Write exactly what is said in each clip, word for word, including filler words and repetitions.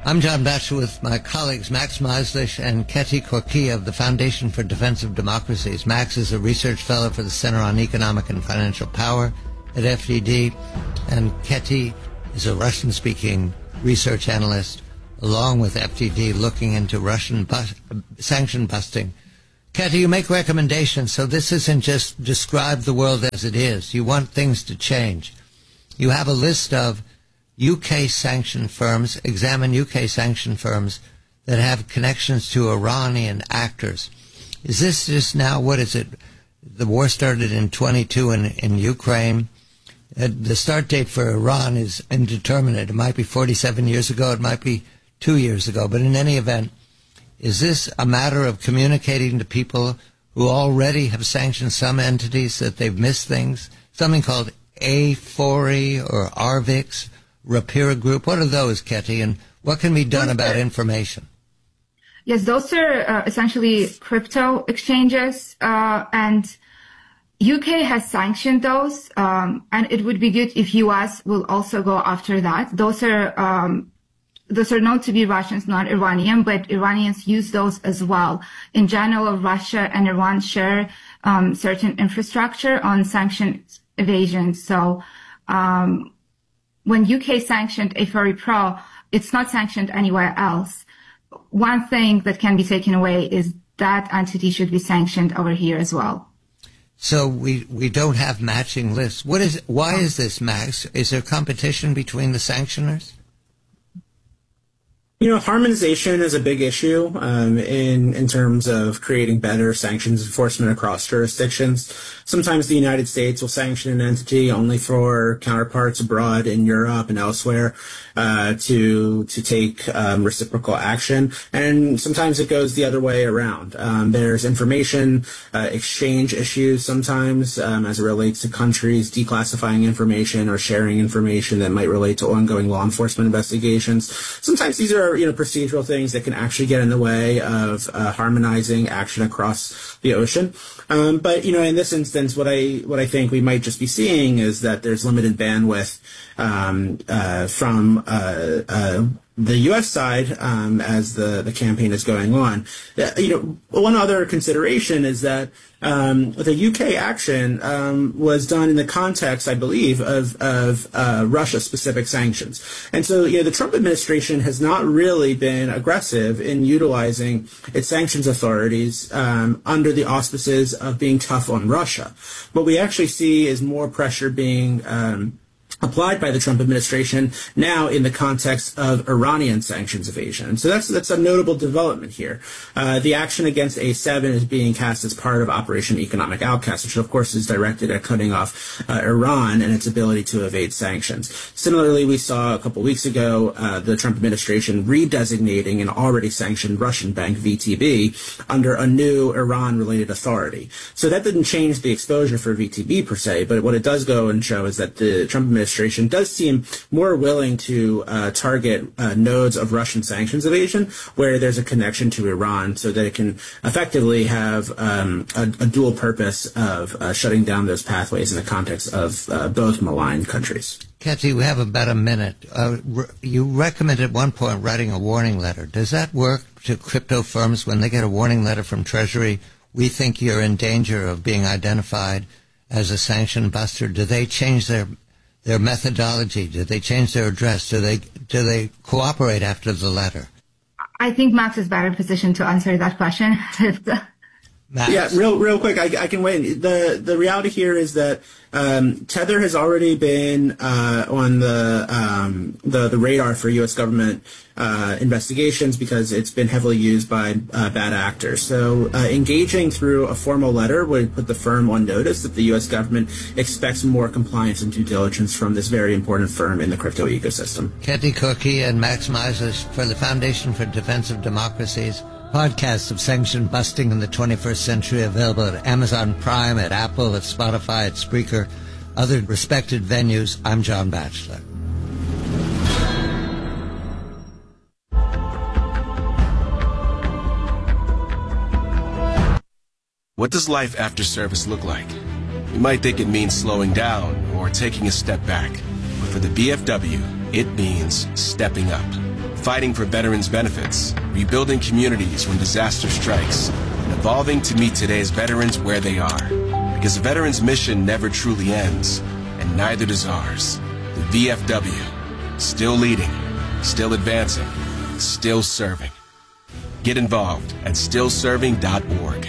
I'm John Batchelor with my colleagues Max Maislish and Ketty Korki of the Foundation for Defense of Democracies. Max is a research fellow for the Center on Economic and Financial Power at F D D, and Ketty is a Russian-speaking research analyst along with F D D looking into Russian bus- sanction busting. Ketty, you make recommendations, so this isn't just describe the world as it is. You want things to change. You have a list of U K sanctioned firms, examine U K sanctioned firms that have connections to Iranian actors. Is this just now, what is it? The war started in twenty-two in, in Ukraine. Uh, the start date for Iran is indeterminate. It might be forty-seven years ago. It might be two years ago. But in any event, is this a matter of communicating to people who already have sanctioned some entities that they've missed things? Something called A four E or A R V I X? Rapira Group. What are those, Ketty, and what can be done about information? Yes, those are uh, essentially crypto exchanges, uh, and U K has sanctioned those, um, and it would be good if U S will also go after that. Those are um, those are known to be Russians, not Iranian, but Iranians use those as well. In general, Russia and Iran share um, certain infrastructure on sanctions evasion. So um, when U K sanctioned A four E Pro, it's not sanctioned anywhere else. One thing that can be taken away is that entity should be sanctioned over here as well. So we, we don't have matching lists. What is, why is this, Max? Is there competition between the sanctioners? You know, harmonization is a big issue um, in in terms of creating better sanctions enforcement across jurisdictions. Sometimes the United States will sanction an entity only for counterparts abroad in Europe and elsewhere uh, to to take um, reciprocal action, and sometimes it goes the other way around. Um, there's information uh, exchange issues sometimes um, as it relates to countries declassifying information or sharing information that might relate to ongoing law enforcement investigations. Sometimes these are you know, procedural things that can actually get in the way of uh, harmonizing action across the ocean. Um, but, you know, in this instance, what I what I think we might just be seeing is that there's limited bandwidth um, uh, from uh, uh, the U S side um, as the, the campaign is going on. Uh, you know, one other consideration is that um, the U K action um, was done in the context, I believe, of, of uh, Russia-specific sanctions. And so, you know, the Trump administration has not really been aggressive in utilizing its sanctions authorities um, under the auspices of being tough on Russia. What we actually see is more pressure being um, applied by the Trump administration now in the context of Iranian sanctions evasion. So that's that's a notable development here. Uh, the action against A seven is being cast as part of Operation Economic Outcast, which of course is directed at cutting off uh, Iran and its ability to evade sanctions. Similarly, we saw a couple weeks ago uh, the Trump administration redesignating an already sanctioned Russian bank, V T B, under a new Iran-related authority. So that didn't change the exposure for V T B per se, but what it does go and show is that the Trump administration administration does seem more willing to uh, target uh, nodes of Russian sanctions evasion where there's a connection to Iran so that it can effectively have um, a, a dual purpose of uh, shutting down those pathways in the context of uh, both maligned countries. Ketty, we have about a minute. Uh, re- you recommended at one point writing a warning letter. Does that work to crypto firms when they get a warning letter from Treasury? We think you're in danger of being identified as a sanction buster. Do they change their their methodology? Do they change their address? Do they do they cooperate after the letter? I think Max is better positioned to answer that question. Max? Yeah, real real quick, I, I can wait. The the reality here is that um, Tether has already been uh, on the, um, the the radar for U S government uh, investigations because it's been heavily used by uh, bad actors. So uh, engaging through a formal letter would put the firm on notice that the U S government expects more compliance and due diligence from this very important firm in the crypto ecosystem. Ketty Korki and Max Maislish for the Foundation for Defense of Democracies. Podcasts of sanction busting in the twenty-first century available at Amazon Prime, at Apple, at Spotify, at Spreaker, other respected venues. I'm John Batchelor. What does life after service look like? You might think it means slowing down or taking a step back. But for the B F W, it means stepping up. fighting for veterans' benefits, rebuilding communities when disaster strikes, and evolving to meet today's veterans where they are. Because a veteran's mission never truly ends, and neither does ours. The V F W, still leading, still advancing, still serving. Get involved at still serving dot org.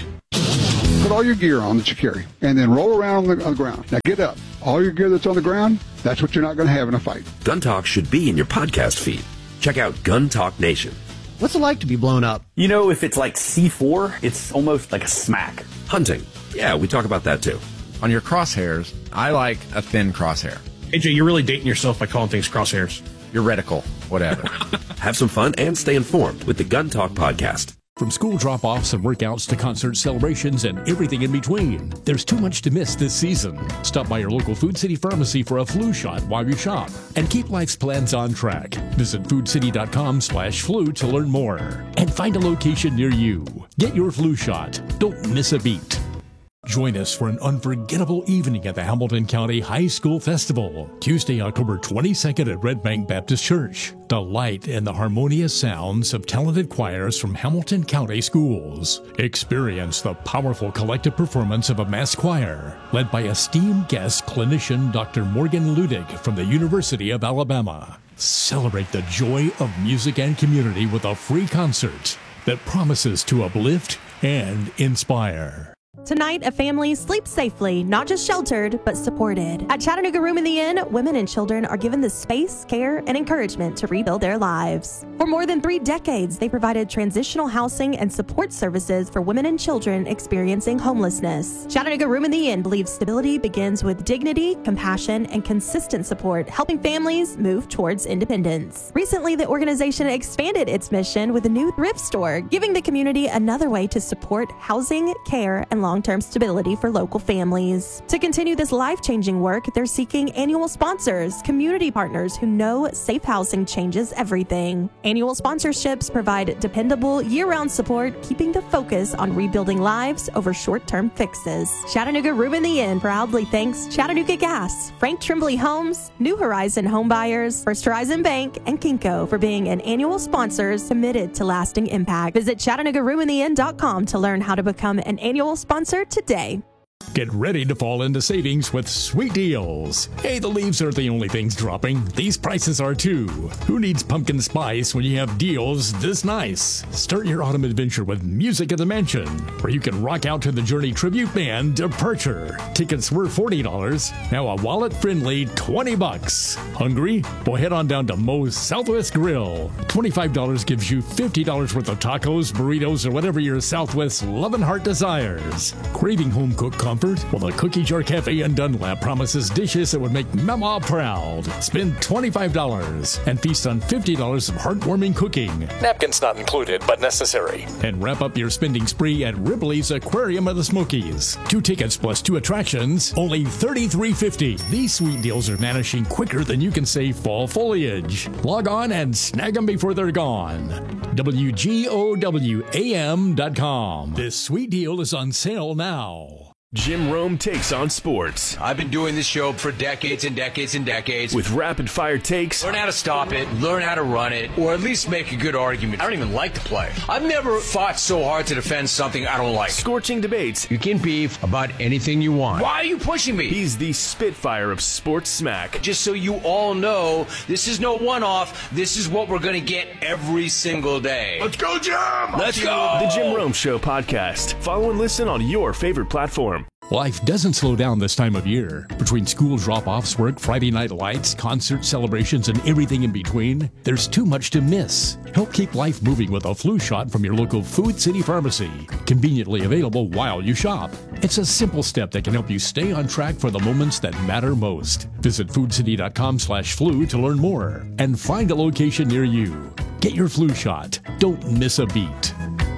Put all your gear on that you carry, and then roll around on the, on the ground. Now get up. All your gear that's on the ground, that's what you're not going to have in a fight. Gun Talk should be in your podcast feed. Check out Gun Talk Nation. What's it like to be blown up? You know, if it's like C four, it's almost like a smack. Hunting. Yeah, we talk about that too. On your crosshairs, I like a thin crosshair. A J, you're really dating yourself by calling things crosshairs. Your reticle, whatever. Have some fun and stay informed with the Gun Talk podcast. From school drop-offs and workouts to concert celebrations and everything in between, there's too much to miss this season. Stop by your local Food City pharmacy for a flu shot while you shop. And keep life's plans on track. Visit food city dot com slash flu to learn more. And find a location near you. Get your flu shot. Don't miss a beat. Join us for an unforgettable evening at the Hamilton County High School Festival, Tuesday, October twenty-second at Red Bank Baptist Church. Delight in the harmonious sounds of talented choirs from Hamilton County schools. Experience the powerful collective performance of a mass choir, led by esteemed guest clinician Doctor Morgan Ludig from the University of Alabama. Celebrate the joy of music and community with a free concert that promises to uplift and inspire. Tonight, a family sleeps safely, not just sheltered, but supported. At Chattanooga Room in the Inn, women and children are given the space, care, and encouragement to rebuild their lives. For more than three decades, they provided transitional housing and support services for women and children experiencing homelessness. Chattanooga Room in the Inn believes stability begins with dignity, compassion, and consistent support, helping families move towards independence. Recently, the organization expanded its mission with a new thrift store, giving the community another way to support housing, care, and long-term stability for local families. To continue this life-changing work, they're seeking annual sponsors, community partners who know safe housing changes everything. Annual sponsorships provide dependable, year-round support, keeping the focus on rebuilding lives over short-term fixes. Chattanooga Room in the Inn proudly thanks Chattanooga Gas, Frank Tremblay Homes, New Horizon Home Buyers, First Horizon Bank, and Kinko for being an annual sponsors committed to lasting impact. Visit Chattanooga Room in the Inn dot com to learn how to become an annual sponsor today. Get ready to fall into savings with sweet deals. Hey, the leaves aren't the only things dropping. These prices are too. Who needs pumpkin spice when you have deals this nice? Start your autumn adventure with Music at the Mansion, where you can rock out to the Journey tribute band Departure. Tickets were forty dollars, now a wallet-friendly twenty bucks. Hungry? Well, head on down to Moe's Southwest Grill. twenty-five dollars gives you fifty dollars worth of tacos, burritos, or whatever your Southwest loving heart desires. Craving home-cooked comfort? Well, the Cookie Jar Cafe in Dunlap promises dishes that would make Mama proud. Spend twenty-five dollars and feast on fifty dollars of heartwarming cooking. Napkins not included, but necessary. And wrap up your spending spree at Ripley's Aquarium of the Smokies. Two tickets plus two attractions, only thirty-three fifty. These sweet deals are vanishing quicker than you can say fall foliage. Log on and snag them before they're gone. W G O W A M dot com. This sweet deal is on sale now. Jim Rome takes on sports. I've been doing this show for decades and decades and decades. With rapid-fire takes. Learn how to stop it, learn how to run it, or at least make a good argument. I don't even like to play. I've never fought so hard to defend something I don't like. Scorching debates. You can beef about anything you want. Why are you pushing me? He's the Spitfire of sports smack. Just so you all know, this is no one-off. This is what we're going to get every single day. Let's go, Jim! Let's go! The Jim Rome Show podcast. Follow and listen on your favorite platform. Life doesn't slow down this time of year. Between school drop-offs, work, Friday night lights, concert celebrations, and everything in between, there's too much to miss. Help keep life moving with a flu shot from your local Food City pharmacy, conveniently available while you shop. It's a simple step that can help you stay on track for the moments that matter most. Visit food city dot com slash flu to learn more and find a location near you. Get your flu shot. Don't miss a beat.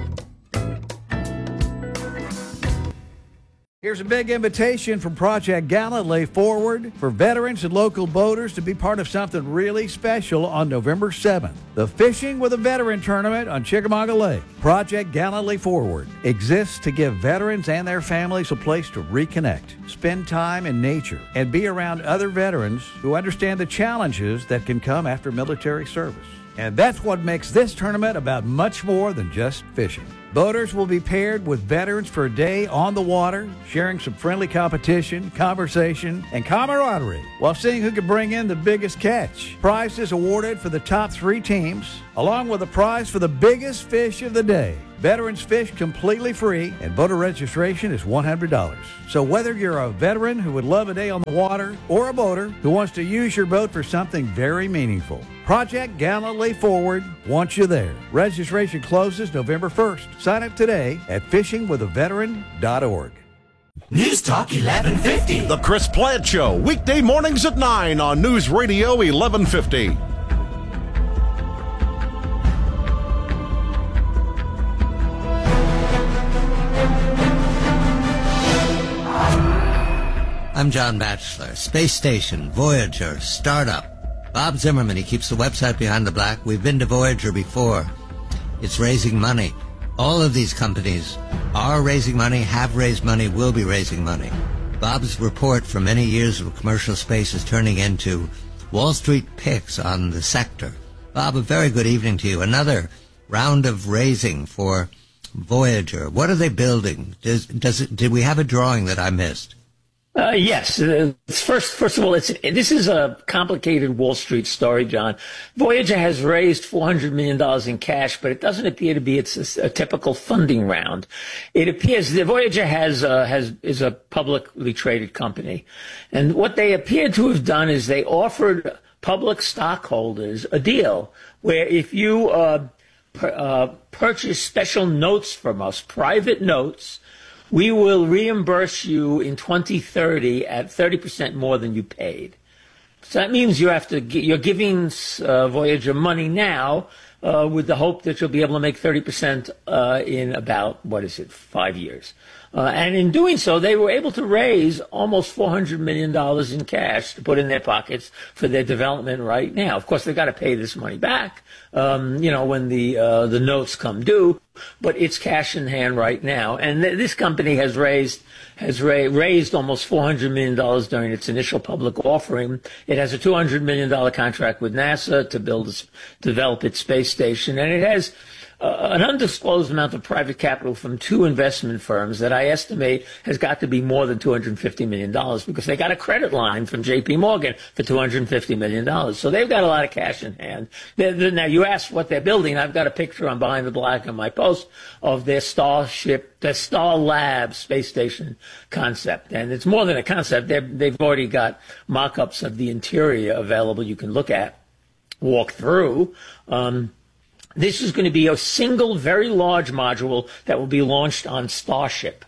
Here's a big invitation from Project Galilee Forward for veterans and local boaters to be part of something really special on November seventh. The Fishing with a Veteran Tournament on Chickamauga Lake. Project Galilee Forward exists to give veterans and their families a place to reconnect, spend time in nature, and be around other veterans who understand the challenges that can come after military service. And that's what makes this tournament about much more than just fishing. Boaters will be paired with veterans for a day on the water, sharing some friendly competition, conversation, and camaraderie while seeing who can bring in the biggest catch. Prizes awarded for the top three teams, along with a prize for the biggest fish of the day. Veterans fish completely free, and boater registration is one hundred dollars. So whether you're a veteran who would love a day on the water or a boater who wants to use your boat for something very meaningful, Project Gallantly Forward wants you there. Registration closes November first. Sign up today at fishing with a veteran dot org. News Talk eleven fifty. The Chris Plant Show, weekday mornings at nine on News Radio eleven fifty. I'm John Batchelor. Space Station, Voyager, Startup. Bob Zimmerman, he keeps the website Behind the Black. We've been to Voyager before. It's raising money. All of these companies are raising money, have raised money, will be raising money. Bob's report for many years of commercial space is turning into Wall Street picks on the sector. Bob, a very good evening to you. Another round of raising for Voyager. What are they building? Does, does it, did we have a drawing that I missed? Uh, yes. Uh, first, first of all, it's this is a complicated Wall Street story, John. Voyager has raised four hundred million dollars in cash, but it doesn't appear to be it's a, a typical funding round. It appears that Voyager has uh, has is a publicly traded company, and what they appear to have done is they offered public stockholders a deal where if you uh, per, uh, purchase special notes from us, private notes, we will reimburse you in twenty thirty at thirty percent more than you paid. So that means you have to, you're giving uh, Voyager money now uh, with the hope that you'll be able to make thirty percent uh, in about, what is it, five years. Uh, and in doing so, they were able to raise almost four hundred million dollars in cash to put in their pockets for their development right now. Of course, they've got to pay this money back, um, you know, when the uh, the notes come due, but it's cash in hand right now. And th- this company has raised has ra- raised almost four hundred million dollars during its initial public offering. It has a two hundred million dollars contract with NASA to build, a, develop its space station, and it has Uh, an undisclosed amount of private capital from two investment firms that I estimate has got to be more than two hundred fifty million dollars because they got a credit line from J P Morgan for two hundred fifty million dollars. So they've got a lot of cash in hand. They're, they're, now, you asked what they're building. I've got a picture on Behind the Black on my post of their Starship, their Star Labs space station concept. And it's more than a concept. They're, they've already got mock-ups of the interior available you can look at, walk through. Um, This is going to be a single, very large module that will be launched on Starship.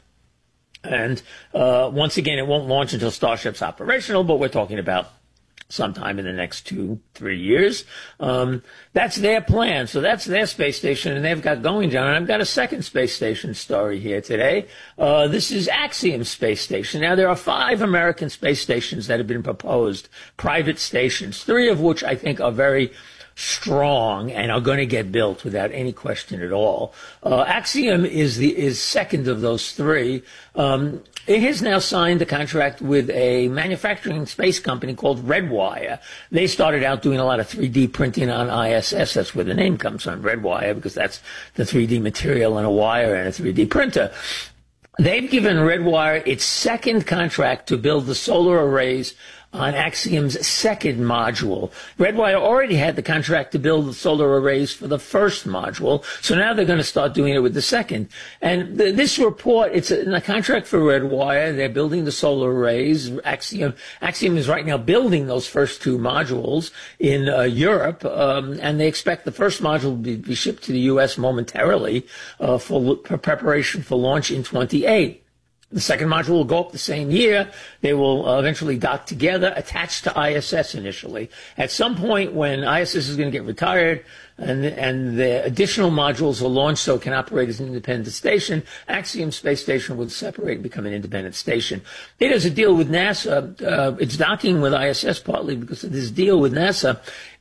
And uh, once again, it won't launch until Starship's operational, but we're talking about sometime in the next two, three years. Um, that's their plan. So that's their space station, and they've got going, John. And I've got a second space station story here today. Uh, this is Axiom Space Station. Now, there are five American space stations that have been proposed, private stations, three of which I think are very strong and are going to get built without any question at all. Uh, Axiom is the is second of those three. Um, it has now signed a contract with a manufacturing space company called Redwire. They started out doing a lot of three D printing on I S S. That's where the name comes from, Redwire, because that's the three D material in a wire and a three D printer. They've given Redwire its second contract to build the solar arrays on Axiom's second module. Redwire already had the contract to build the solar arrays for the first module, so now they're going to start doing it with the second. And th- this report, it's a, a contract for Redwire. They're building the solar arrays. Axiom, Axiom is right now building those first two modules in uh, Europe, um, and they expect the first module to be, be shipped to the U S momentarily uh, for, for preparation for launch in twenty-eight. The second module will go up the same year. They will uh, eventually dock together, attached to I S S initially. At some point when I S S is going to get retired and, and the additional modules are launched so it can operate as an independent station, Axiom Space Station will separate and become an independent station. It has a deal with NASA. Uh, it's docking with I S S partly because of this deal with NASA.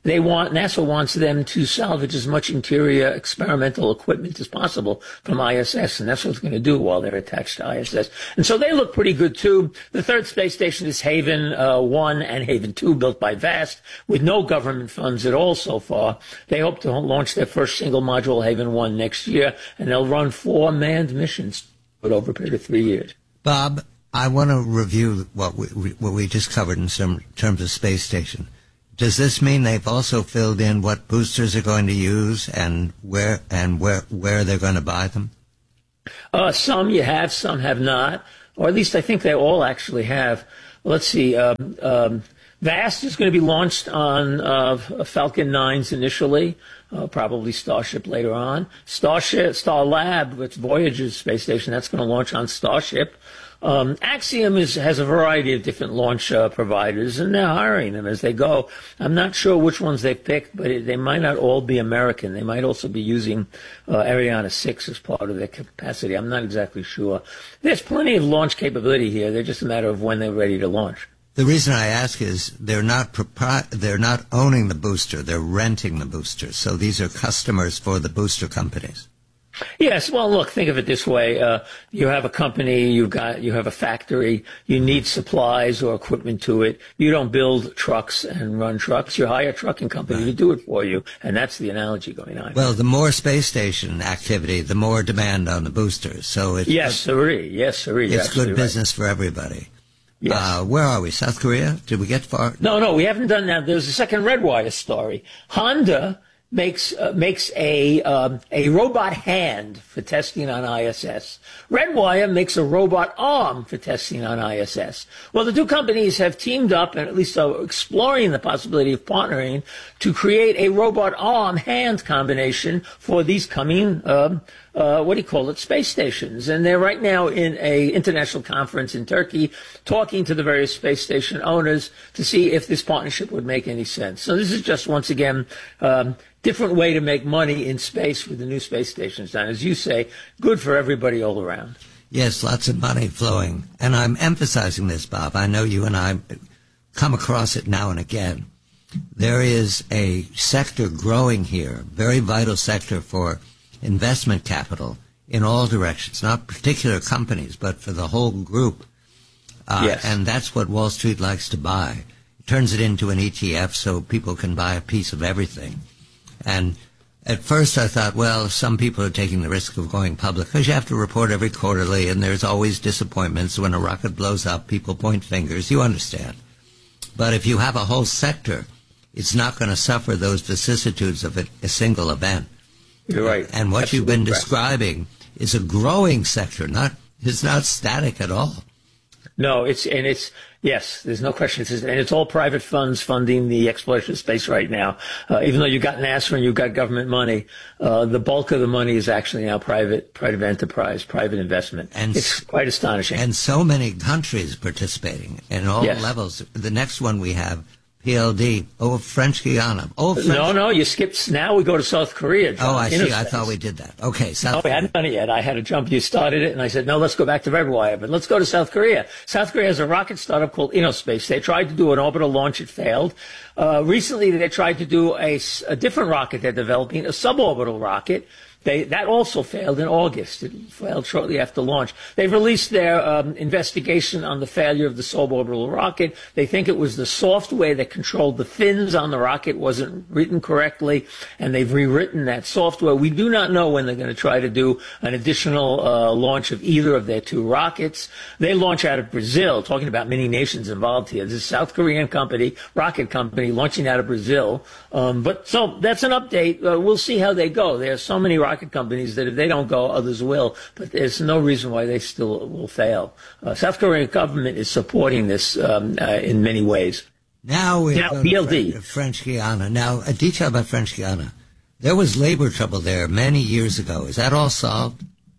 they want, NASA wants them to salvage as much interior experimental equipment as possible from I S S, and that's what they're going to do while they're attached to I S S. And so they look pretty good, too. The third space station is Haven uh, one and Haven two, built by VAST, with no government funds at all so far. They hope to launch their first single module, Haven one, next year, and they'll run four manned missions over a period of three years. Bob, I want to review what we, what we just covered in some terms of space station. Does this mean they've also filled in what boosters are going to use and where and where where they're going to buy them? Uh, some you have, some have not, or at least I think they all actually have. Let's see. Um, um, VAST is going to be launched on uh, Falcon nines initially, uh, probably Starship later on. Starship, Starlab, with Voyager's space station, that's going to launch on Starship. Um, Axiom is, has a variety of different launch uh, providers, and they're hiring them as they go. I'm not sure which ones they picked, but it, they might not all be American. They might also be using uh, Ariane six as part of their capacity. I'm not exactly sure. There's plenty of launch capability here. They're just a matter of when they're ready to launch. The reason I ask is they're not propri- they're not owning the booster. They're renting the booster. So these are customers for the booster companies. Yes. Well, look, think of it this way. Uh, you have a company, you've got, you have a factory, you need supplies or equipment to it. You don't build trucks and run trucks. You hire a trucking company right. to do it for you. And that's the analogy going on. Well, the more space station activity, the more demand on the boosters. So it's yes, sirree. Yes, sirree. It's good business right. for everybody. Yes. Uh, where are we? South Korea? Did we get far? No, no, we haven't done that. There's a second Redwire story. Honda makes uh, makes a um, a robot hand for testing on I S S. Redwire makes a robot arm for testing on I S S. Well, the two companies have teamed up and at least are exploring the possibility of partnering to create a robot arm hand combination for these coming um, uh, what do you call it, space stations. And they're right now in a international conference in Turkey talking to the various space station owners to see if this partnership would make any sense. So this is just, once again, um, different way to make money in space with the new space stations. And as you say, good for everybody all around. Yes, lots of money flowing. And I'm emphasizing this, Bob. I know you and I come across it now and again. There is a sector growing here, very vital sector for investment capital in all directions, not particular companies, but for the whole group. Uh, yes. And that's what Wall Street likes to buy. It turns it into an E T F so people can buy a piece of everything. And at first I thought, well, some people are taking the risk of going public because you have to report every quarterly, and there's always disappointments. When a rocket blows up, people point fingers. You understand. But if you have a whole sector, it's not going to suffer those vicissitudes of a, a single event. You're right. And what Absolutely you've been right. describing is a growing sector, not it's not static at all. No, it's and it's yes. There's no question. It's, and it's all private funds funding the exploration of space right now. Uh, even though you've got NASA and you've got government money, uh, the bulk of the money is actually now private, private enterprise, private investment. And it's quite astonishing. And so many countries participating in all yes. levels. The next one we have. P L D, oh, French Guiana. Oh, French. No, no, you skipped. Now we go to South Korea. John, oh, I see. Interspace. I thought we did that. Okay, South No, we hadn't done it yet. I had to jump. You started it, and I said, no, let's go back to Redwire, but let's go to South Korea. South Korea has a rocket startup called InnoSpace. They tried to do an orbital launch. It failed. Uh, recently, they tried to do a, a different rocket they're developing, a suborbital rocket. They, that also failed in August. It failed shortly after launch. They've released their um, investigation on the failure of the suborbital rocket. They think it was the software that controlled the fins on the rocket wasn't written correctly, and they've rewritten that software. We do not know when they're going to try to do an additional uh, launch of either of their two rockets. They launch out of Brazil, talking about many nations involved here. This is a South Korean company, rocket company, launching out of Brazil. Um, but so that's an update. Uh, we'll see how they go. There are so many rockets rocket companies that if they don't go, others will. But there's no reason why they still will fail. Uh, South Korean government is supporting this um, uh, in many ways. Now we're now, P L D. French, French Guiana. Now, a detail about French Guiana. There was labor trouble there many years ago. Is that all solved?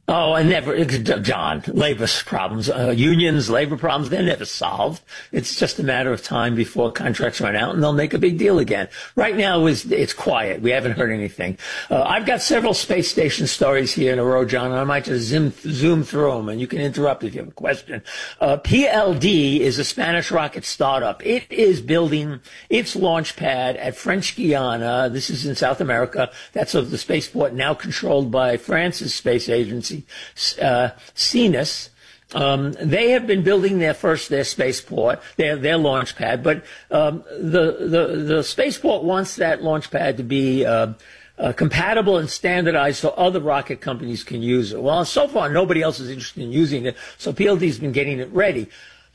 Oh, and never, John, labor problems, uh, unions, labor problems, they're never solved. It's just a matter of time before contracts run out and they'll make a big deal again. Right now, it's, it's quiet. We haven't heard anything. Uh, I've got several space station stories here in a row, John, and I might just zoom, zoom through them, and you can interrupt if you have a question. Uh, P L D is a Spanish rocket startup. It is building its launch pad at French Guiana. This is in South America. That's of the spaceport now controlled by France's space agency. Uh, Cenis. Um, they have been building their first their spaceport, their their launch pad, but um, the the the spaceport wants that launch pad to be uh, uh, compatible and standardized so other rocket companies can use it. Well, so far nobody else is interested in using it, so P L D's been getting it ready.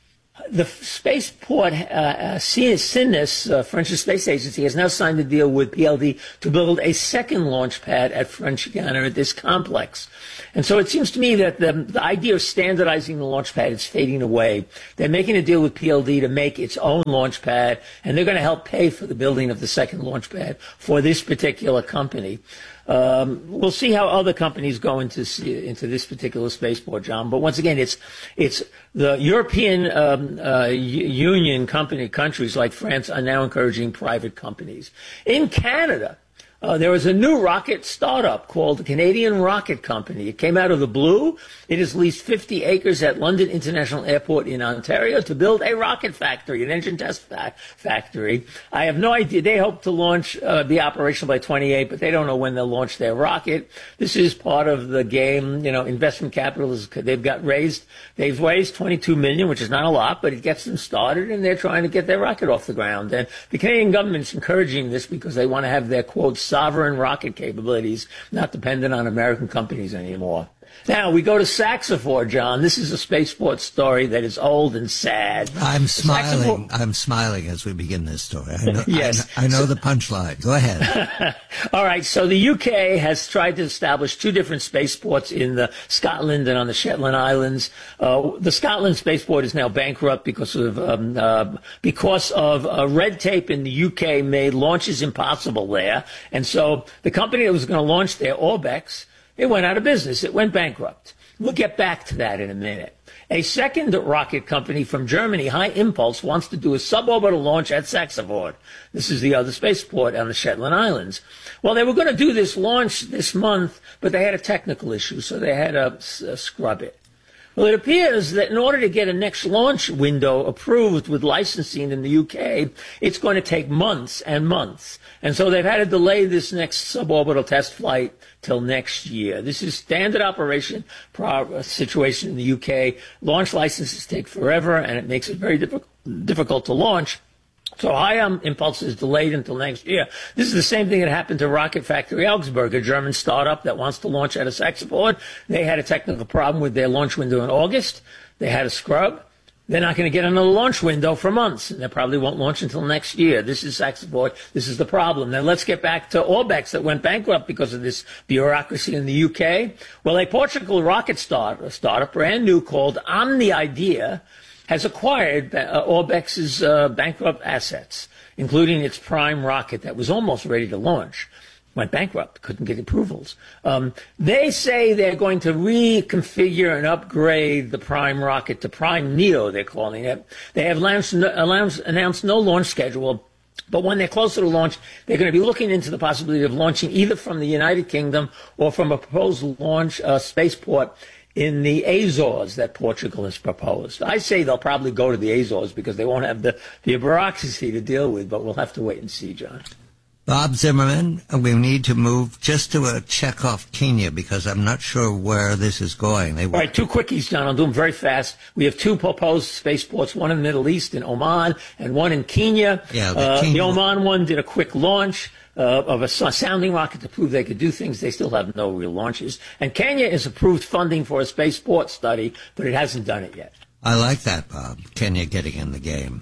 The spaceport, uh, uh, Cenis, uh, French Space Agency, has now signed a deal with P L D to build a second launch pad at French Guiana at this complex. And so it seems to me that the, the idea of standardizing the launch pad is fading away. They're making a deal with P L D to make its own launch pad, and they're going to help pay for the building of the second launch pad for this particular company. Um, we'll see how other companies go into into this particular spaceport, John. But once again, it's it's the European um, uh, Union company countries like France are now encouraging private companies. In Canada, Uh, there was a new rocket startup called the Canadian Rocket Company. It came out of the blue. It has leased fifty acres at London International Airport in Ontario to build a rocket factory, an engine test fa- factory. I have no idea. They hope to launch, uh, be operational by twenty-eight, but they don't know when they'll launch their rocket. This is part of the game. You know, investment capital is, they've got raised, they've raised twenty-two million dollars, which is not a lot, but it gets them started, and they're trying to get their rocket off the ground. And the Canadian government's encouraging this because they want to have their, quote, sovereign rocket capabilities, not dependent on American companies anymore. Now, we go to Saxafor, John. This is a spaceport story that is old and sad. I'm smiling. Saxafor- I'm smiling as we begin this story. I know, yes. I know, I know the punchline. Go ahead. All right. So the U K has tried to establish two different spaceports in the Scotland and on the Shetland Islands. Uh, the Scotland spaceport is now bankrupt because of um, uh, because of uh, red tape in the U K made launches impossible there. And so the company that was going to launch there, Orbex, it went out of business. It went bankrupt. We'll get back to that in a minute. A second rocket company from Germany, High Impulse, wants to do a suborbital launch at Saxafor. This is the other spaceport on the Shetland Islands. Well, they were going to do this launch this month, but they had a technical issue, so they had to uh, scrub it. Well, it appears that in order to get a next launch window approved with licensing in the U K, it's going to take months and months. And so they've had to delay this next suborbital test flight till next year. This is standard operation pro- situation in the U K. Launch licenses take forever, and it makes it very difficult, difficult to launch. So High Impulse is delayed until next year. This is the same thing that happened to Rocket Factory Augsburg, a German startup that wants to launch out of Saxafor. They had a technical problem with their launch window in August. They had a scrub. They're not going to get another launch window for months, and they probably won't launch until next year. This is Saxafor. This is the problem. Now let's get back to Orbex that went bankrupt because of this bureaucracy in the U K. Well, a Portugal rocket start, a startup, brand new, called OmniIdea, has acquired uh, Orbex's uh, bankrupt assets, including its prime rocket that was almost ready to launch. Went bankrupt, couldn't get approvals. Um, they say they're going to reconfigure and upgrade the prime rocket to Prime Neo, they're calling it. They have announced, announced no launch schedule, but when they're closer to launch, they're going to be looking into the possibility of launching either from the United Kingdom or from a proposed launch uh, spaceport in the Azores that Portugal has proposed. I say they'll probably go to the Azores because they won't have the, the bureaucracy to deal with, but we'll have to wait and see, John. Bob Zimmerman, we need to move just to a check off Kenya because I'm not sure where this is going. They All right, two quickies, John. I'll do them very fast. We have two proposed spaceports, one in the Middle East in Oman and one in Kenya. Yeah, the, uh, Kenya the Oman one did a quick launch uh, of a sounding rocket to prove they could do things. They still have no real launches. And Kenya has approved funding for a spaceport study, but it hasn't done it yet. I like that, Bob. Kenya getting in the game.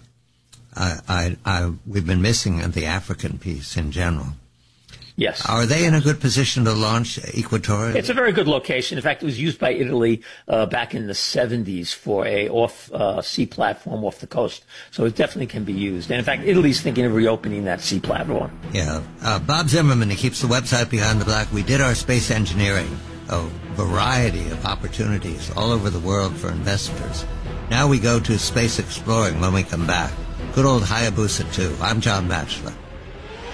I, I, I, we've been missing the African piece in general. Yes. Are they in a good position to launch Equatorial? It's a very good location. In fact, it was used by Italy uh, back in the seventies for a off-sea uh, platform off the coast. So it definitely can be used. And in fact, Italy's thinking of reopening that sea platform. Yeah. Uh, Bob Zimmerman, he keeps the website Behind the Black. We did our space engineering. a variety of opportunities all over the world for investors. Now we go to space exploring when we come back. Good old Hayabusa two. I'm John Batchelor.